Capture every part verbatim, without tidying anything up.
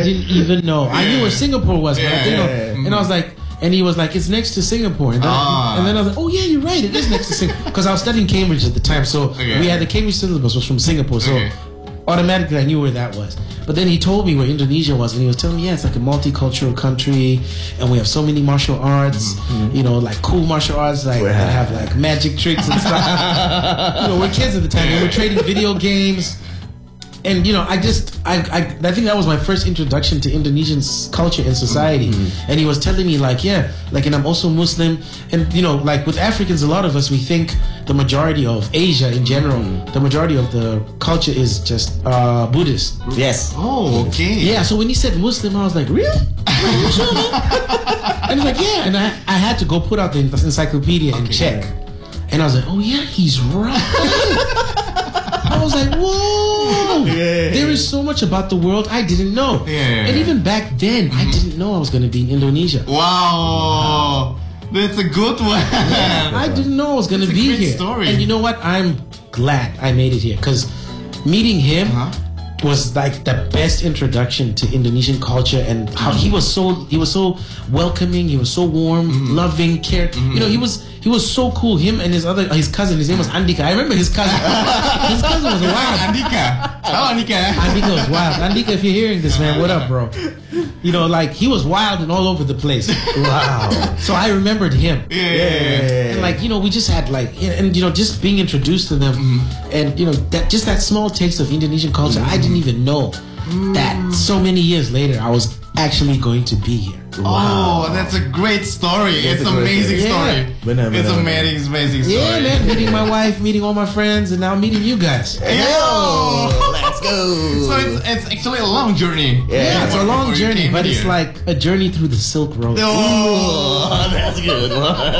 I didn't even know. I knew where Singapore was, but I didn't know. Yeah. And I was like, and he was like, it's next to Singapore. And then, Ah. and then I was like, oh yeah, you're right. It is next to Singapore. Because I was studying Cambridge at the time. So Okay. we had the Cambridge syllabus was from Singapore. So Okay. automatically I knew where that was. But then he told me where Indonesia was. And he was telling me, yeah, it's like a multicultural country. And we have so many martial arts. Mm-hmm. You know, like cool martial arts like Wow. that have like magic tricks and stuff. You know, we're kids at the time. We were trading video games. And you know, I just, I, I, I think that was my first introduction to Indonesian s- culture and society. Mm-hmm. And he was telling me like, yeah, like, and I'm also Muslim. And you know, like with Africans, a lot of us, we think the majority of Asia in general, Mm-hmm. the majority of the culture is just uh, Buddhist. Yes. Oh, okay. Yeah. So when he said Muslim, I was like, really? Are you sure, man? And he's like, yeah. And I, I had to go put out the encyclopedia and Okay. check. And I was like, oh yeah, he's right. I was like, whoa! Yeah. There is so much about the world I didn't know. Yeah. And even back then, I didn't know I was going to be in Indonesia. Wow. That's a good one. I didn't know I was going to That's a be great here. story. And you know what? I'm glad I made it here because meeting him Uh-huh. was like the best introduction to Indonesian culture and how he was so he was so welcoming. He was so warm, Mm-hmm. loving, cared. You know, he was he was so cool. Him and his other his cousin. His name was Andika. I remember his cousin. His cousin was wild. Andika. Hello, Andika. Andika was wild. Andika, if you're hearing this, man, what up, bro? You know, like he was wild and all over the place. Wow. So I remembered him. Yeah, yeah, yeah. And like, you know, we just had like, and you know, just being introduced to them, and you know, that just that small taste of Indonesian culture, I didn't even know that so many years later I was actually going to be here. Oh, that's a great story. That's it's a great amazing story. story. Benar, It's benar, amazing, amazing story. Yeah, man, meeting my wife, meeting all my friends, and now meeting you guys. Yo! Let's go. So it's, it's actually a long journey. Yeah, it's a Before- long before you journey, came but it's here. like a journey through the Silk Road. Oh, Oh, that's good.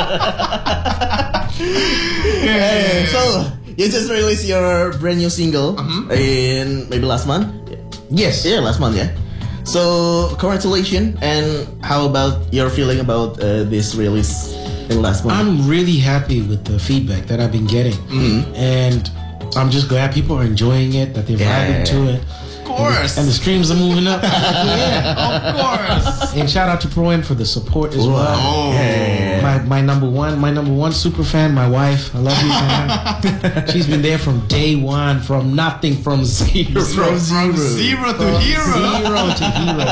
yeah. So you just released your brand new single Mm-hmm. in maybe last month. Yes. Yeah, last month. Yeah. So congratulations. And how about your feeling about uh, this release in last month? I'm really happy with the feedback that I've been getting, Mm-hmm. and I'm just glad people are enjoying it, that they're Yeah. vibing to it, Of course. and the streams are moving up. Yeah. Of course. And shout out to Pro M for the support as well. Oh. Yeah. My my number one, my number one super fan, my wife. I love you, man. She's been there from day one, from nothing, from zero, From zero, zero to hero. zero to hero.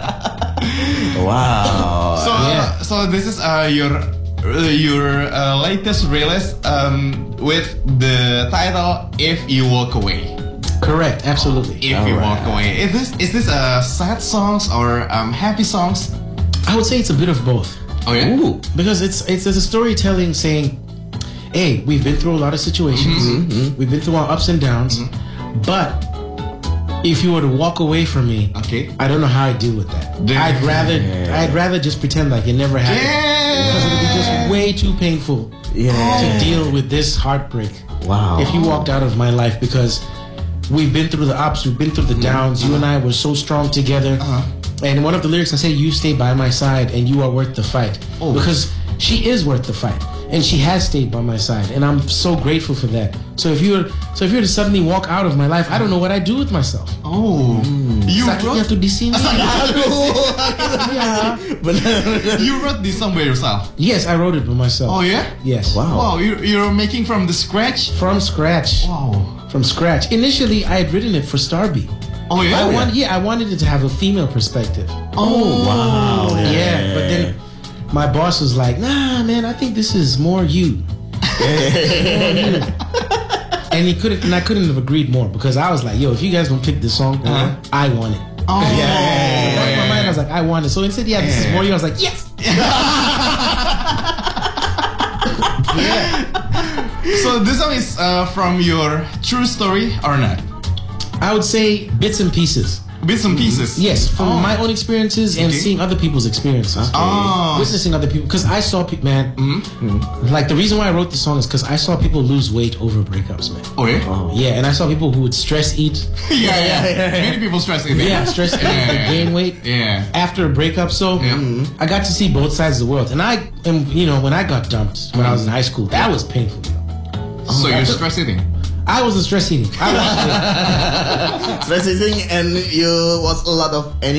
Wow. So, Yeah. so this is uh, your uh, your uh, latest release um, with the title "If You Walk Away." Correct, absolutely. If you Alright. walk away, is this is this uh, sad songs or um, happy songs? I would say it's a bit of both. Oh yeah. Ooh. Because it's it's there's a storytelling saying, hey, we've been through a lot of situations, we've been through our ups and downs, but if you were to walk away from me, Okay. I don't know how I deal with that. Yeah. I'd rather I'd rather just pretend like it never happened. Because it would be just Yeah. way too painful Yeah. to deal with this heartbreak. Wow. If you walked out of my life, because we've been through the ups, we've been through the downs. You and I were so strong together. And one of the lyrics I say, "You stay by my side, and you are worth the fight." Oh. Because she is worth the fight, and she has stayed by my side, and I'm so grateful for that. So if you were, so if you were to suddenly walk out of my life, I don't know what I'd do with myself. Oh, you Sakitnya wrote tuh di sini. Yeah. Benar. you wrote this song by yourself. Yes, I wrote it by myself. Oh yeah. Yes. Wow. Wow, you you're making from the scratch. From scratch. Wow. From scratch. Initially, I had written it for Starby. Oh yeah. I want, yeah, I wanted it to have a female perspective. Oh Wow. Yeah, but then my boss was like, "Nah, man, I think this is more you." More you. And he couldn't, and I couldn't have agreed more because I was like, "Yo, if you guys gonna pick this song, Uh-huh. I want it." Oh In the back of my mind, I was like, "I want it." So instead, yeah, this is Yeah. more you. I was like, "Yes." So this song is uh, from your true story or not? I would say bits and pieces. Bits and pieces. Yes, from Oh. my own experiences and Okay. seeing other people's experiences. Oh. Witnessing other people, because I saw people, man. Mm-hmm. Like the reason why I wrote this song is because I saw people lose weight over breakups, man. Oh yeah. Yeah, and I saw people who would stress eat. yeah, yeah, Many people stress it. Yeah, stress eat, Yeah, they yeah. gain weight Yeah. after a breakup. So Yeah. I got to see both sides of the world, and I am, you know, when I got dumped when I was in high school, that was painful. So you're stress eating. I was a stress eating. I was Stress eating, and you watch a lot of